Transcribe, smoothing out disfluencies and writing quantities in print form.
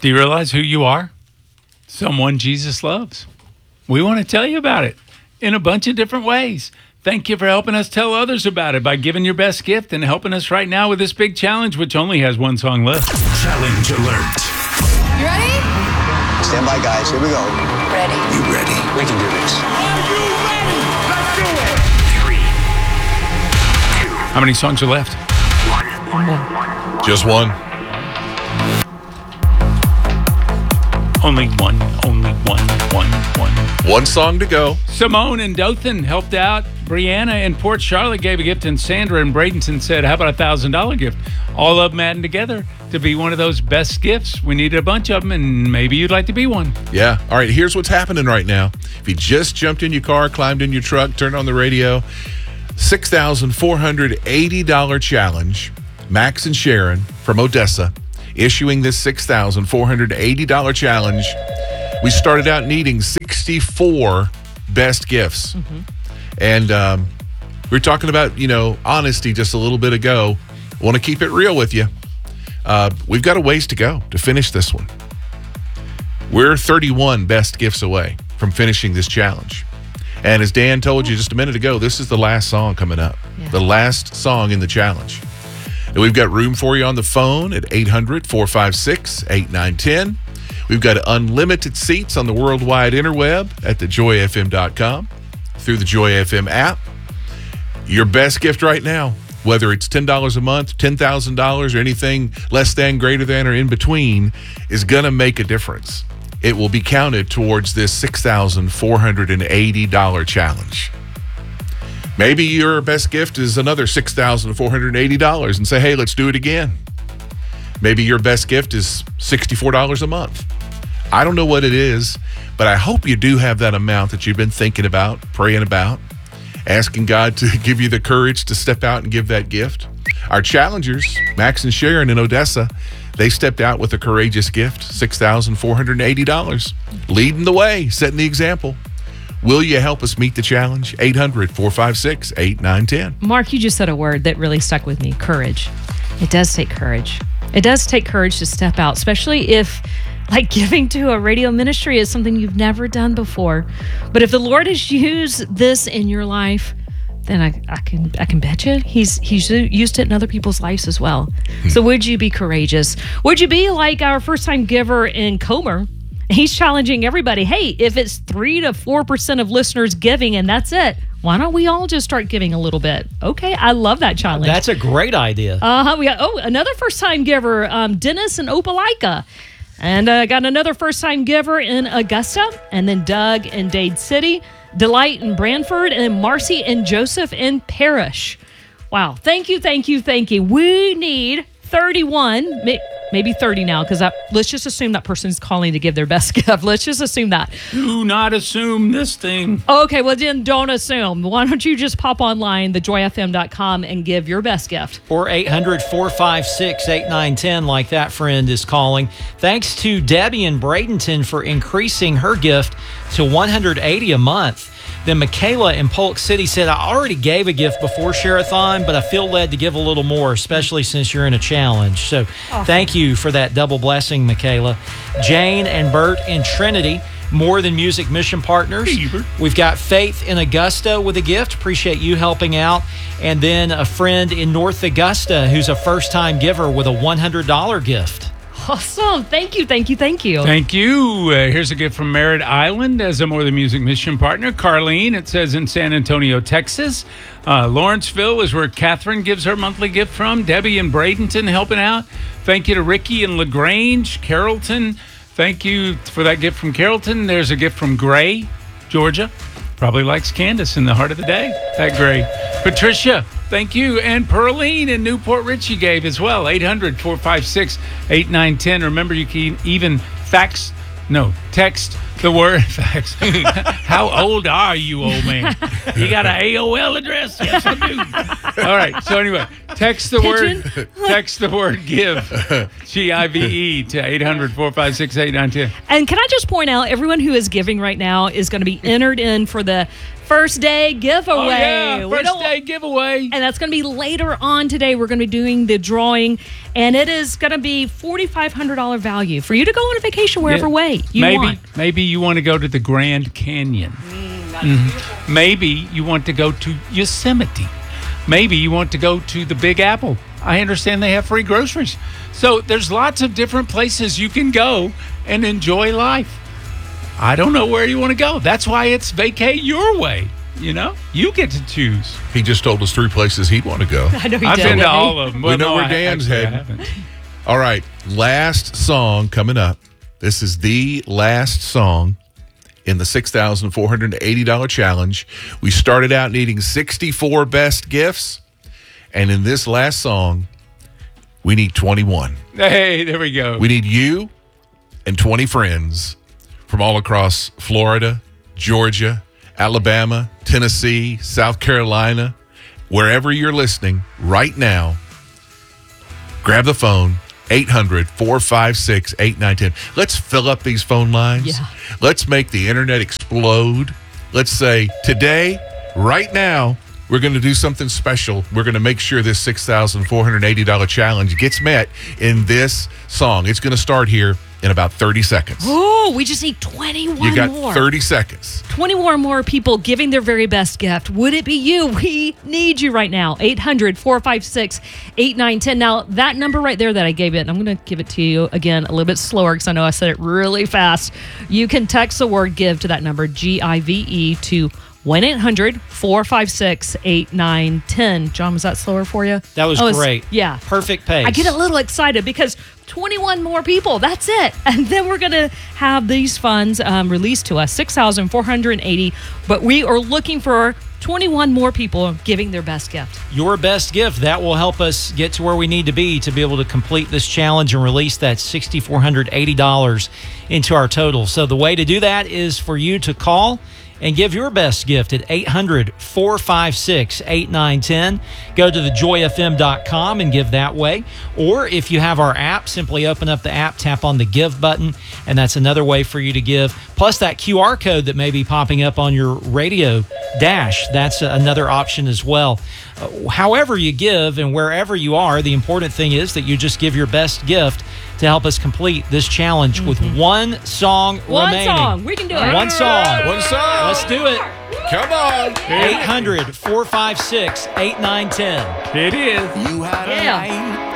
Do you realize who you are? Someone Jesus loves. We want to tell you about it in a bunch of different ways. Thank you for helping us tell others about it by giving your best gift and helping us right now with this big challenge, which only has one song left. Challenge alert. You ready? Stand by, guys. Here we go. Ready. You ready? We can do this. Are you ready? Let's do it. 3, 2, How many songs are left? 1. Just one. Only one. One song to go. Simone in Dothan helped out. Brianna in Port Charlotte gave a gift, and Sandra in Bradenton said, how about a $1,000 gift? All of them adding together to be one of those best gifts. We needed a bunch of them, and maybe you'd like to be one. Yeah. All right, here's what's happening right now. If you just jumped in your car, climbed in your truck, turned on the radio, $6,480 challenge. Max and Sharon from Odessa issuing this $6,480 challenge. We started out needing 64 best gifts. And we were talking about, honesty just a little bit ago. I want to keep it real with you. We've got a ways to go to finish this one. We're 31 best gifts away from finishing this challenge. And as Dan told you just a minute ago, this is the last song coming up. Yeah. The last song in the challenge. And we've got room for you on the phone at 800-456-8910. We've got unlimited seats on the worldwide interweb at thejoyfm.com through the Joy FM app. Your best gift right now, whether it's $10 a month, $10,000, or anything less than, greater than, or in between, is going to make a difference. It will be counted towards this $6,480 challenge. Maybe your best gift is another $6,480 and say, hey, let's do it again. Maybe your best gift is $64 a month. I don't know what it is, but I hope you do have that amount that you've been thinking about, praying about, asking God to give you the courage to step out and give that gift. Our challengers, Max and Sharon in Odessa, they stepped out with a courageous gift, $6,480, leading the way, setting the example. Will you help us meet the challenge? 800-456-8910. Mark, you just said a word that really stuck with me, courage. It does take courage. It does take courage to step out, especially if giving to a radio ministry is something you've never done before. But if the Lord has used this in your life, then I can bet you he's used it in other people's lives as well. So would you be courageous? Would you be like our first-time giver in Comer? He's challenging everybody. Hey, if it's 3 to 4% of listeners giving and that's it, why don't we all just start giving a little bit? Okay, I love that challenge. That's a great idea. We got another first-time giver, Dennis in Opelika. And got another first-time giver in Augusta, and then Doug in Dade City, Delight in Branford, and then Marcy and Joseph in Parrish. Wow. Thank you. We need 31, maybe 30 now, because let's just assume that person's calling to give their best gift. Let's just assume that. Do not assume this thing. Okay, well then don't assume. Why don't you just pop online, thejoyfm.com, and give your best gift. Or 800-456-8910, like that friend is calling. Thanks to Debbie in Bradenton for increasing her gift to $180 a month. Then Michaela in Polk City said, I already gave a gift before Share-a-thon, but I feel led to give a little more, especially since you're in a challenge. So Thank you for that double blessing, Michaela. Jane and Bert in Trinity, More Than Music mission partners. We've got Faith in Augusta with a gift. Appreciate you helping out. And then a friend in North Augusta who's a first-time giver with a $100 gift. Awesome. Thank you. Thank you. Here's a gift from Merritt Island as a More Than Music mission partner. Carlene, it says in San Antonio, Texas. Lawrenceville is where Catherine gives her monthly gift from. Debbie in Bradenton helping out. Thank you to Ricky in LaGrange, Carrollton. Thank you for that gift from Carrollton. There's a gift from Gray, Georgia. Probably likes Candace in the heart of the day. That Gray. Patricia, thank you. And Pearline in Newport Richie gave as well. 800-456-8910. Remember, you can even text the word fax. How old are you, old man? You got an AOL address? Yes, I do. All right. So anyway, text the word give, GIVE, to 800-456-8910. And can I just point out, everyone who is giving right now is going to be entered in for the first day giveaway. Oh, yeah, We first don't- day giveaway. And that's going to be later on today. We're going to be doing the drawing, and it is going to be $4,500 value for you to go on a vacation wherever Yeah. way you maybe, want. Maybe you want to go to the Grand Canyon. Maybe you want to go to Yosemite. Maybe you want to go to the Big Apple. I understand they have free groceries. So there's lots of different places you can go and enjoy life. I don't know where you want to go. That's why it's vacate your way. You know, you get to choose. He just told us 3 places he'd want to go. I know you I've did. been to Whitney. all of them. We know where Dan's heading. haven't. All right, last song coming up. This is the last song in the $6,480 challenge. We started out needing 64 best gifts, and in this last song, we need 21. Hey, there we go. We need you and 20 friends from all across Florida, Georgia, Alabama, Tennessee, South Carolina, wherever you're listening right now. Grab the phone, 800-456-8910. Let's fill up these phone lines. Yeah. Let's make the internet explode. Let's say today, right now, we're going to do something special. We're going to make sure this $6,480 challenge gets met in this song. It's going to start here in about 30 seconds. Oh, we just need 21 You got more. 30 seconds. 21 more people giving their very best gift. Would it be you? We need you right now. 800-456-8910. Now, that number right there that I gave it, I'm going to give it to you again a little bit slower because I know I said it really fast. You can text the word GIVE to that number, GIVE, to 1-800-456-8910. John, was that slower for you? That was it's- great. Yeah. Perfect pace. I get a little excited because 21 more people. That's it. And then we're going to have these funds released to us, $6,480. But we are looking for 21 more people giving their best gift. Your best gift. That will help us get to where we need to be able to complete this challenge and release that $6,480 into our total. So the way to do that is for you to call and give your best gift at 800-456-8910. Go to thejoyfm.com and give that way. Or if you have our app, simply open up the app, tap on the give button, and that's another way for you to give. Plus that QR code that may be popping up on your radio dash, that's another option as well. However you give and wherever you are, the important thing is that you just give your best gift to help us complete this challenge with one song remaining. One song. We can do it. One song. One song. Let's do it. Come on. 800-456-8910. It is. Yeah.